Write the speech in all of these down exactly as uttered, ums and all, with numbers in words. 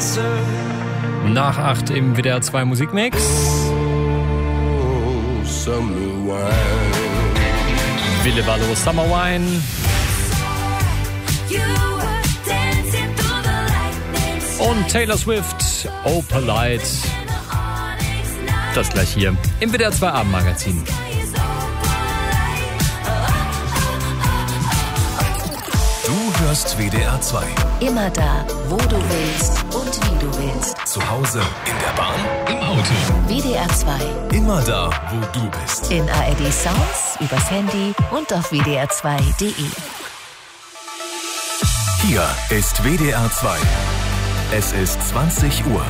answer. Nach acht im W D R zwei Musikmix. Oh, summer wine. Wille Wallo, Summer Wine. Und Taylor Swift, Oh Polite. Das gleich hier im W D R zwei Abendmagazin. Du hörst W D R zwei. Immer da, wo du willst und wie du willst. Zu Hause, in der Bahn, im Auto. W D R zwei. Immer da, wo du bist. In A R D Sounds, übers Handy und auf W D R zwei Punkt de. Hier ist W D R zwei. Es ist zwanzig Uhr.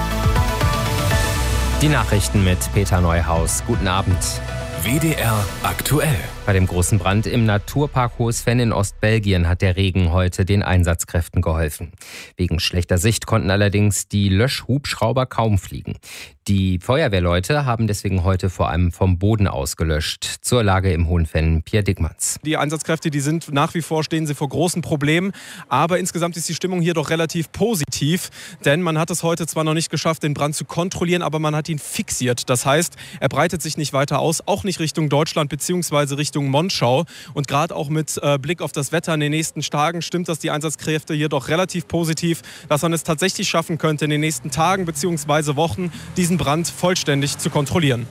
Die Nachrichten mit Peter Neuhaus. Guten Abend. W D R aktuell. Bei dem großen Brand im Naturpark Hohes Venn in Ostbelgien hat der Regen heute den Einsatzkräften geholfen. Wegen schlechter Sicht konnten allerdings die Löschhubschrauber kaum fliegen. Die Feuerwehrleute haben deswegen heute vor allem vom Boden aus gelöscht. Zur Lage im Hohen Venn, Pierre Dickmanns. Die Einsatzkräfte, die sind nach wie vor, stehen sie vor großen Problemen. Aber insgesamt ist die Stimmung hier doch relativ positiv. Denn man hat es heute zwar noch nicht geschafft, den Brand zu kontrollieren, aber man hat ihn fixiert. Das heißt, er breitet sich nicht weiter aus, auch nicht Richtung Deutschland bzw. Richtung Monschau. Und gerade auch mit äh, Blick auf das Wetter in den nächsten Tagen stimmt das die Einsatzkräfte hier doch relativ positiv, dass man es tatsächlich schaffen könnte, in den nächsten Tagen bzw. Wochen diesen Brand vollständig zu kontrollieren.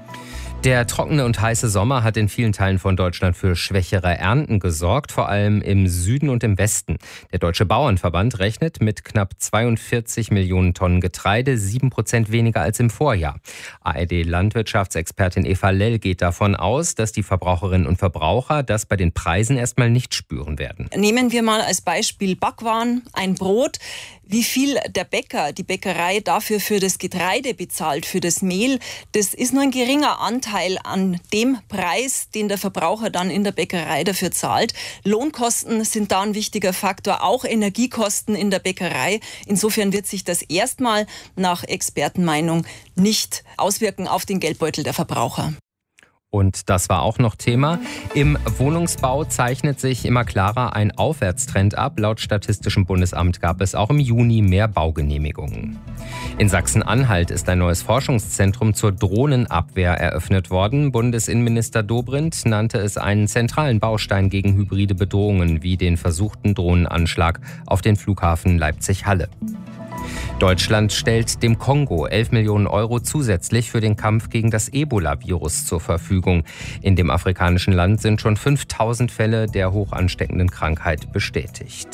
Der trockene und heiße Sommer hat in vielen Teilen von Deutschland für schwächere Ernten gesorgt, vor allem im Süden und im Westen. Der Deutsche Bauernverband rechnet mit knapp zweiundvierzig Millionen Tonnen Getreide, sieben Prozent weniger als im Vorjahr. A R D-Landwirtschaftsexpertin Eva Lell geht davon aus, dass die Verbraucherinnen und Verbraucher das bei den Preisen erstmal nicht spüren werden. Nehmen wir mal als Beispiel Backwaren, ein Brot. Wie viel der Bäcker, die Bäckerei dafür für das Getreide bezahlt, für das Mehl, das ist nur ein geringer Anteil an dem Preis, den der Verbraucher dann in der Bäckerei dafür zahlt. Lohnkosten sind da ein wichtiger Faktor, auch Energiekosten in der Bäckerei. Insofern wird sich das erstmal nach Expertenmeinung nicht auswirken auf den Geldbeutel der Verbraucher. Und das war auch noch Thema. Im Wohnungsbau zeichnet sich immer klarer ein Aufwärtstrend ab. Laut Statistischem Bundesamt gab es auch im Juni mehr Baugenehmigungen. In Sachsen-Anhalt ist ein neues Forschungszentrum zur Drohnenabwehr eröffnet worden. Bundesinnenminister Dobrindt nannte es einen zentralen Baustein gegen hybride Bedrohungen wie den versuchten Drohnenanschlag auf den Flughafen Leipzig-Halle. Deutschland stellt dem Kongo elf Millionen Euro zusätzlich für den Kampf gegen das Ebola-Virus zur Verfügung. In dem afrikanischen Land sind schon fünftausend Fälle der hoch ansteckenden Krankheit bestätigt.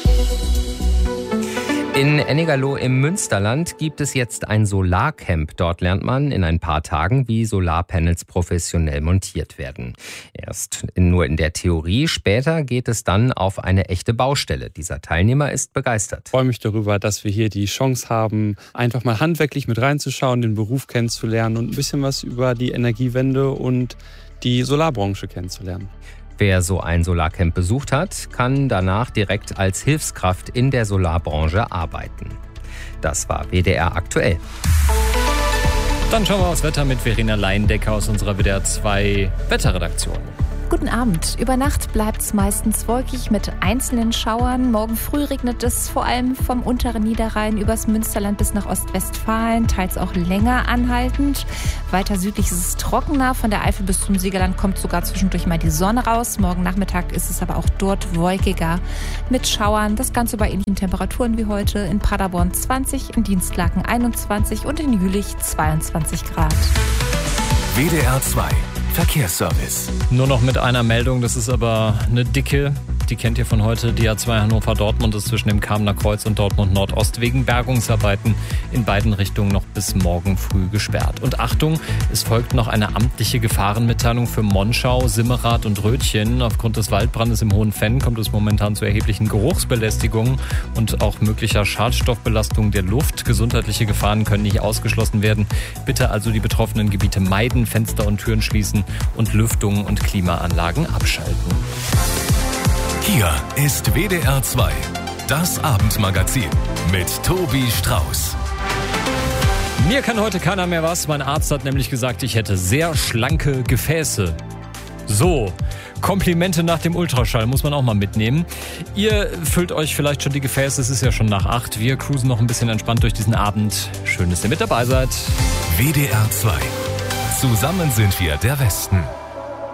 In Ennigerloh im Münsterland gibt es jetzt ein Solarcamp. Dort lernt man in ein paar Tagen, wie Solarpanels professionell montiert werden. Erst nur in der Theorie, später geht es dann auf eine echte Baustelle. Dieser Teilnehmer ist begeistert. Ich freue mich darüber, dass wir hier die Chance haben, einfach mal handwerklich mit reinzuschauen, den Beruf kennenzulernen und ein bisschen was über die Energiewende und die Solarbranche kennenzulernen. Wer so ein Solarcamp besucht hat, kann danach direkt als Hilfskraft in der Solarbranche arbeiten. Das war W D R aktuell. Dann schauen wir aufs Wetter mit Verena Leindecker aus unserer W D R zwei Wetterredaktion. Guten Abend. Über Nacht bleibt es meistens wolkig mit einzelnen Schauern. Morgen früh regnet es vor allem vom unteren Niederrhein übers Münsterland bis nach Ostwestfalen, teils auch länger anhaltend. Weiter südlich ist es trockener. Von der Eifel bis zum Siegerland kommt sogar zwischendurch mal die Sonne raus. Morgen Nachmittag ist es aber auch dort wolkiger mit Schauern. Das Ganze bei ähnlichen Temperaturen wie heute. In Paderborn zwanzig, in Dienstlaken einundzwanzig und in Jülich zweiundzwanzig Grad. W D R zwei Verkehrsservice. Nur noch mit einer Meldung, das ist aber eine dicke. Die kennt ihr von heute. Die A zwei Hannover-Dortmund ist zwischen dem Kamener Kreuz und Dortmund Nordost wegen Bergungsarbeiten in beiden Richtungen noch bis morgen früh gesperrt. Und Achtung, es folgt noch eine amtliche Gefahrenmitteilung für Monschau, Simmerath und Rötchen. Aufgrund des Waldbrandes im Hohen Venn kommt es momentan zu erheblichen Geruchsbelästigungen und auch möglicher Schadstoffbelastung der Luft. Gesundheitliche Gefahren können nicht ausgeschlossen werden. Bitte also die betroffenen Gebiete meiden, Fenster und Türen schließen und Lüftungen und Klimaanlagen abschalten. Hier ist W D R zwei, das Abendmagazin mit Tobi Strauß. Mir kann heute keiner mehr was. Mein Arzt hat nämlich gesagt, ich hätte sehr schlanke Gefäße. So, Komplimente nach dem Ultraschall muss man auch mal mitnehmen. Ihr füllt euch vielleicht schon die Gefäße, es ist ja schon nach acht. Wir cruisen noch ein bisschen entspannt durch diesen Abend. Schön, dass ihr mit dabei seid. W D R zwei. Zusammen sind wir der Westen.